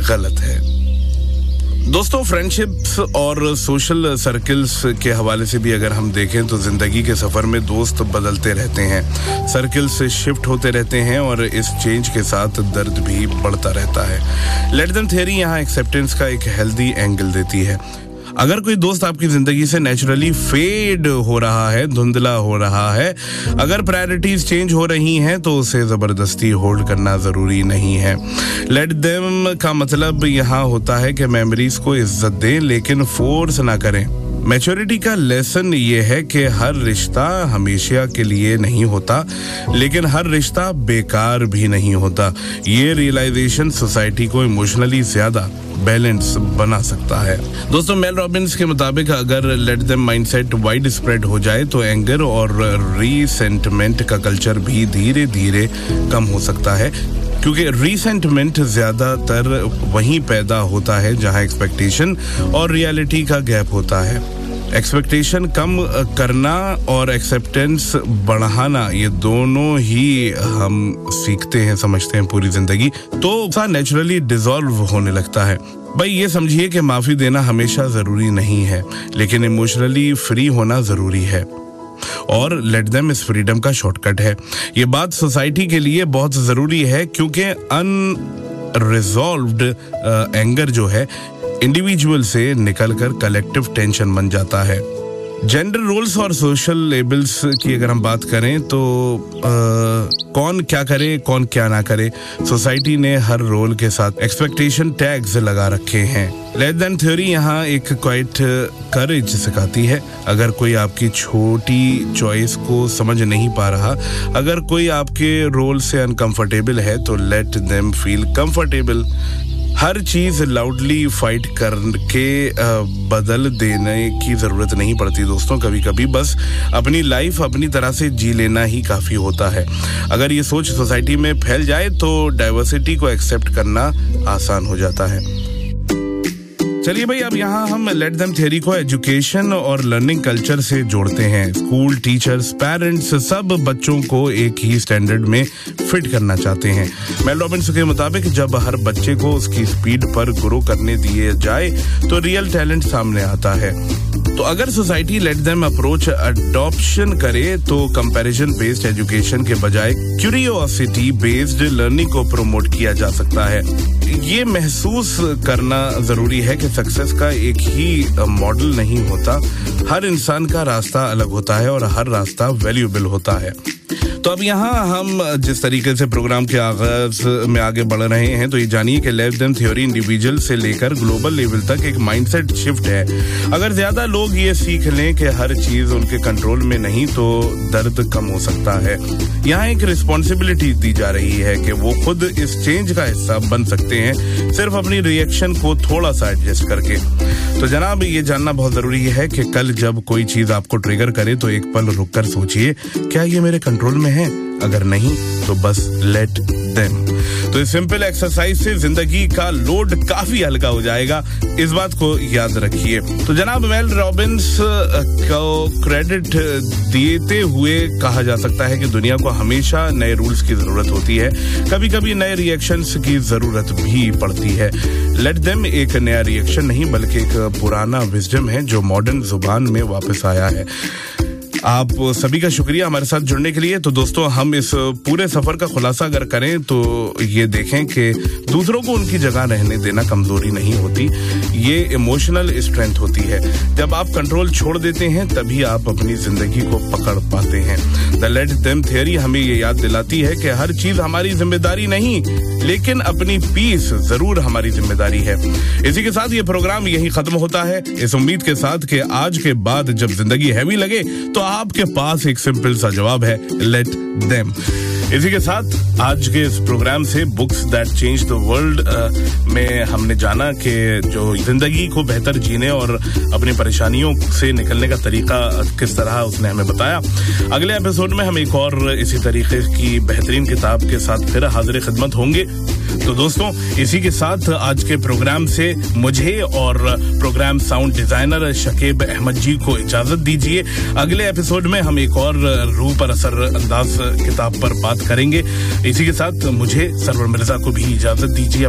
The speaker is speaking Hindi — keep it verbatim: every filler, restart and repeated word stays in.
गलत है। दोस्तों, फ्रेंडशिप्स और सोशल सर्कल्स के हवाले से भी अगर हम देखें तो जिंदगी के सफर में दोस्त बदलते रहते हैं, सर्कल्स शिफ्ट होते रहते हैं और इस चेंज के साथ दर्द भी बढ़ता रहता है। लेट देम थ्योरी यहाँ एक्सेप्टेंस का एक हेल्दी एंगल देती है। अगर कोई दोस्त आपकी जिंदगी से नेचुरली फेड हो रहा है, धुंधला हो रहा है, अगर प्रायोरिटीज चेंज हो रही हैं तो उसे जबरदस्ती होल्ड करना जरूरी नहीं है। लेट देम का मतलब यहाँ होता है कि मेमोरीज को इज्जत दें लेकिन फोर्स ना करें। मैच्योरिटी का लेसन ये है कि हर रिश्ता हमेशा के लिए नहीं होता, लेकिन हर रिश्ता बेकार भी नहीं होता। ये रियलाइजेशन सोसाइटी को इमोशनली ज्यादा बैलेंस बना सकता है। दोस्तों, मेल रॉबिन्स के मुताबिक अगर let them mindset wide spread हो जाए तो एंगर और रीसेंटमेंट का कल्चर भी धीरे धीरे कम हो सकता है, क्योंकि रीसेंटमेंट ज्यादातर वहीं पैदा होता है जहां एक्सपेक्टेशन और रियलिटी का गैप होता है। एक्सपेक्टेशन कम करना और एक्सेप्टेंस बढ़ाना, ये दोनों ही हम सीखते हैं, समझते हैं पूरी जिंदगी, तो सा नेचुरली डिसॉल्व होने लगता है। भाई ये समझिए कि माफी देना हमेशा जरूरी नहीं है, लेकिन इमोशनली फ्री होना जरूरी है और लेट देम इस फ्रीडम का शॉर्टकट है। ये बात सोसाइटी के लिए बहुत जरूरी है, क्योंकि अनरिजॉल्व्ड एंगर जो है इंडिविजुअल से निकलकर कलेक्टिव टेंशन बन जाता है। जेंडर रोल्स और सोशल लेबल्स की अगर हम बात करें तो आ, कौन क्या करे कौन क्या ना करे, सोसाइटी ने हर रोल के साथ एक्सपेक्टेशन टैग्स लगा रखे हैं। लेट देम थ्योरी यहाँ एक क्वाइट करेज सिखाती है। अगर कोई आपकी छोटी चॉइस को समझ नहीं पा रहा, अगर कोई आपके रोल से अनकंफर्टेबल है तो लेट देम फील कंफर्टेबल। हर चीज लाउडली फाइट करके बदल देने की जरूरत नहीं पड़ती दोस्तों। कभी कभी बस अपनी लाइफ अपनी तरह से जी लेना ही काफी होता है। अगर ये सोच सोसाइटी में फैल जाए तो डाइवर्सिटी को एक्सेप्ट करना आसान हो जाता है। चलिए भाई, अब यहाँ हम लेट देम थ्योरी को एजुकेशन और लर्निंग कल्चर से जोड़ते हैं। स्कूल, टीचर्स, पेरेंट्स सब बच्चों को एक ही स्टैंडर्ड में फिट करना चाहते हैं। मेल रॉबिन्स के मुताबिक जब हर बच्चे को उसकी स्पीड पर ग्रो करने दिए जाए तो रियल टैलेंट सामने आता है। तो अगर society let them approach adoption करे तो कंपैरिजन बेस्ड एजुकेशन के बजाय क्यूरियोसिटी बेस्ड लर्निंग को प्रमोट किया जा सकता है। ये महसूस करना जरूरी है कि सक्सेस का एक ही मॉडल नहीं होता, हर इंसान का रास्ता अलग होता है और हर रास्ता वैल्यूएबल होता है। तो अब यहाँ हम जिस तरीके से प्रोग्राम के आगाज में आगे बढ़ रहे हैं, तो ये जानिए कि लेट देम थ्योरी इंडिविजुअल से लेकर ग्लोबल लेवल तक एक माइंडसेट शिफ्ट है। अगर ज्यादा लोग ये सीख लें कि हर चीज उनके कंट्रोल में नहीं तो दर्द कम हो सकता है। यहाँ एक रिस्पॉन्सिबिलिटी दी जा रही है कि वो खुद इस चेंज का हिस्सा बन सकते हैं, सिर्फ अपनी रिएक्शन को थोड़ा सा एडजस्ट करके। तो जनाब, ये जानना बहुत जरूरी है कि कल जब कोई चीज आपको ट्रिगर करे तो एक पल रुककर सोचिए, क्या ये मेरे कंट्रोल में है? अगर नहीं तो बस लेट देम। तो इस सिंपल एक्सरसाइज से जिंदगी का लोड काफी हल्का हो जाएगा, इस बात को याद रखिए। तो जनाब, मेल रॉबिन्स को क्रेडिट देते हुए कहा जा सकता है कि दुनिया को हमेशा नए रूल्स की जरूरत होती है, कभी कभी नए रिएक्शंस की जरूरत भी पड़ती है। लेट देम एक नया रिएक्शन नहीं बल्कि एक पुराना विजडम है जो मॉडर्न जुबान में वापस आया है। आप सभी का शुक्रिया हमारे साथ जुड़ने के लिए। तो दोस्तों, हम इस पूरे सफर का खुलासा अगर करें तो ये देखें कि दूसरों को उनकी जगह रहने देना कमजोरी नहीं होती, ये इमोशनल स्ट्रेंथ होती है। जब आप कंट्रोल छोड़ देते हैं तभी आप अपनी जिंदगी को पकड़ पाते हैं। द लेट देम थ्योरी हमें ये याद दिलाती है कि हर चीज हमारी जिम्मेदारी नहीं, लेकिन अपनी पीस जरूर हमारी जिम्मेदारी है। इसी के साथ ये प्रोग्राम यही खत्म होता है, इस उम्मीद के साथ कि आज के बाद जब जिंदगी हैवी लगे तो आपके पास एक सिंपल सा जवाब है, लेट देम। इसी के साथ आज के इस प्रोग्राम से books that change the world में हमने जाना कि जो जिंदगी को बेहतर जीने और अपनी परेशानियों से निकलने का तरीका किस तरह उसने हमें बताया। अगले एपिसोड में हम एक और इसी तरीके की बेहतरीन किताब के साथ फिर हाजिर खिदमत होंगे। तो दोस्तों, इसी के साथ आज के प्रोग्राम से मुझे और programme sound designer Shakib Ahmad जी को इजाजत दीजिए। अगले एपिसोड में हम एक और रूह पर असर अंदाज किताब पर बात करेंगे। इसी के साथ मुझे सरवर मिर्जा को भी इजाजत दीजिए।